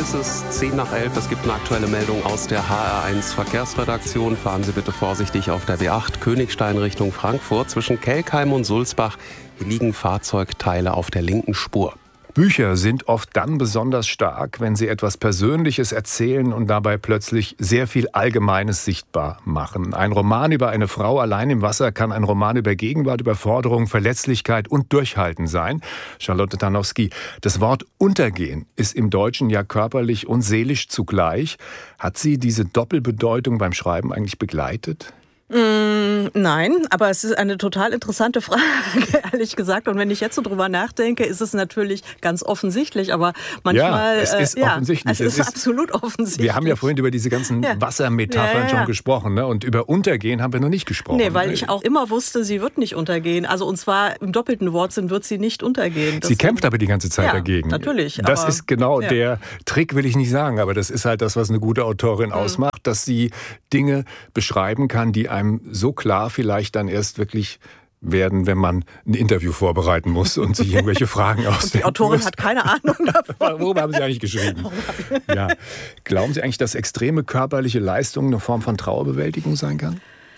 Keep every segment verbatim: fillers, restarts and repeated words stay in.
ist es zehn nach elf. Es gibt eine aktuelle Meldung aus der H R eins Verkehrsredaktion. Fahren Sie bitte vorsichtig auf der B acht Königstein Richtung Frankfurt. Zwischen Kelkheim und Sulzbach hier liegen Fahrzeugteile auf der linken Spur. Bücher sind oft dann besonders stark, wenn sie etwas Persönliches erzählen und dabei plötzlich sehr viel Allgemeines sichtbar machen. Ein Roman über eine Frau allein im Wasser kann ein Roman über Gegenwart, Überforderung, Verletzlichkeit und Durchhalten sein. Charlotte Tarnowski, das Wort Untergehen ist im Deutschen ja körperlich und seelisch zugleich. Hat Sie diese Doppelbedeutung beim Schreiben eigentlich begleitet? Mm, nein, aber es ist eine total interessante Frage, ehrlich gesagt. Und wenn ich jetzt so drüber nachdenke, ist es natürlich ganz offensichtlich. Aber manchmal... Ja, es ist äh, offensichtlich. Ja, es, es ist, ist absolut offensichtlich. Wir haben ja vorhin über diese ganzen ja. Wassermetaphern ja, ja, ja. schon gesprochen. Ne? Und über Untergehen haben wir noch nicht gesprochen. Nee, weil ich auch immer wusste, sie wird nicht untergehen. Also und zwar im doppelten Wortsinn wird sie nicht untergehen. Das sie kämpft aber die ganze Zeit ja, dagegen. natürlich. Das aber, ist genau ja. der Trick, will ich nicht sagen. Aber das ist halt das, was eine gute Autorin mhm. ausmacht, dass sie Dinge beschreiben kann, die einem so klar vielleicht dann erst wirklich werden, wenn man ein Interview vorbereiten muss und sich irgendwelche Fragen ausdenken Die Autorin muss. hat keine Ahnung davon. Worüber haben Sie eigentlich geschrieben? Ja. Glauben Sie eigentlich, dass extreme körperliche Leistung eine Form von Trauerbewältigung sein kann?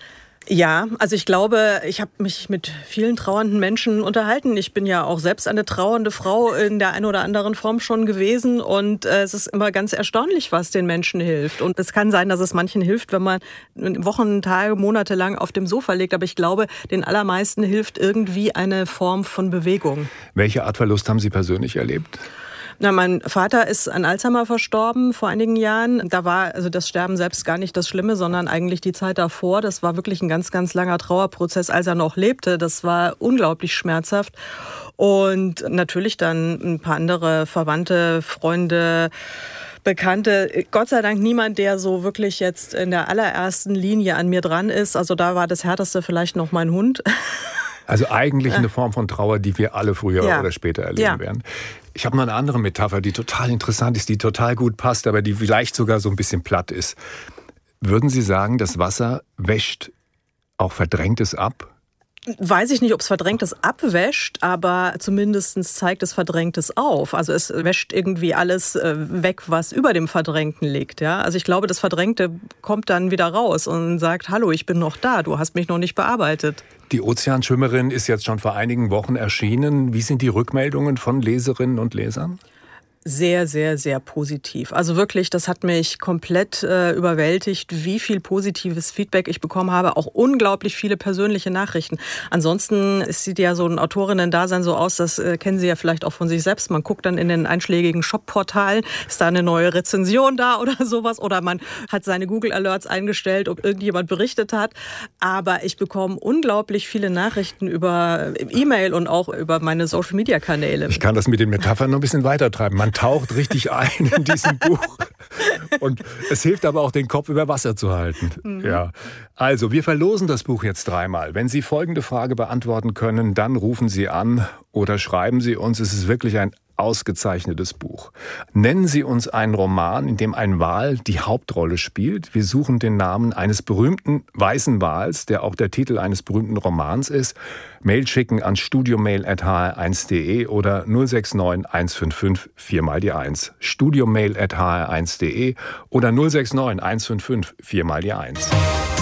Ja, also ich glaube, ich habe mich mit vielen trauernden Menschen unterhalten. Ich bin ja auch selbst eine trauernde Frau in der einen oder anderen Form schon gewesen und äh, es ist immer ganz erstaunlich, was den Menschen hilft. Und es kann sein, dass es manchen hilft, wenn man Wochen, Tage, Monate lang auf dem Sofa liegt. Aber ich glaube, den allermeisten hilft irgendwie eine Form von Bewegung. Welche Art Verlust haben Sie persönlich erlebt? Na, mein Vater ist an Alzheimer verstorben vor einigen Jahren. Da war also das Sterben selbst gar nicht das Schlimme, sondern eigentlich die Zeit davor. Das war wirklich ein ganz, ganz langer Trauerprozess, als er noch lebte. Das war unglaublich schmerzhaft. Und natürlich dann ein paar andere Verwandte, Freunde, Bekannte. Gott sei Dank niemand, der so wirklich jetzt in der allerersten Linie an mir dran ist. Also da war das Härteste vielleicht noch mein Hund. Also eigentlich eine Form von Trauer, die wir alle früher ja. oder später erleben ja. werden. Ich habe noch eine andere Metapher, die total interessant ist, die total gut passt, aber die vielleicht sogar so ein bisschen platt ist. Würden Sie sagen, das Wasser wäscht auch Verdrängtes ab? Weiß ich nicht, ob es Verdrängtes abwäscht, aber zumindest zeigt es Verdrängtes auf. Also es wäscht irgendwie alles weg, was über dem Verdrängten liegt. Ja? Also ich glaube, das Verdrängte kommt dann wieder raus und sagt, hallo, ich bin noch da, du hast mich noch nicht bearbeitet. Die Ozeanschwimmerin ist jetzt schon vor einigen Wochen erschienen. Wie sind die Rückmeldungen von Leserinnen und Lesern? Sehr, sehr, sehr positiv. Also wirklich, das hat mich komplett äh, überwältigt, wie viel positives Feedback ich bekommen habe. Auch unglaublich viele persönliche Nachrichten. Ansonsten sieht ja so ein Autorinnen-Dasein so aus, das äh, kennen Sie ja vielleicht auch von sich selbst. Man guckt dann in den einschlägigen Shop-Portalen, ist da eine neue Rezension da oder sowas? Oder man hat seine Google-Alerts eingestellt, ob irgendjemand berichtet hat. Aber ich bekomme unglaublich viele Nachrichten über E-Mail und auch über meine Social-Media-Kanäle. Ich kann das mit den Metaphern noch ein bisschen weitertreiben. Man taucht richtig ein in diesem Buch. Und es hilft aber auch, den Kopf über Wasser zu halten. Mhm. Ja. Also, wir verlosen das Buch jetzt dreimal. Wenn Sie folgende Frage beantworten können, dann rufen Sie an oder schreiben Sie uns. Es ist wirklich ein ausgezeichnetes Buch. Nennen Sie uns einen Roman, in dem ein Wal die Hauptrolle spielt. Wir suchen den Namen eines berühmten weißen Wals, der auch der Titel eines berühmten Romans ist. Mail schicken an studiomail at h r eins punkt d e oder null sechs neun eins fünf fünf vier mal die eins. studiomail at h r eins punkt d e oder null sechs neun eins fünf fünf vier mal die eins.